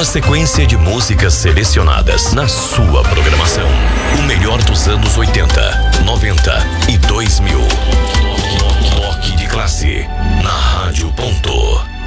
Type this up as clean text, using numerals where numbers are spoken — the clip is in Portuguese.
uma sequência de músicas selecionadas na sua programação. O melhor dos anos 80,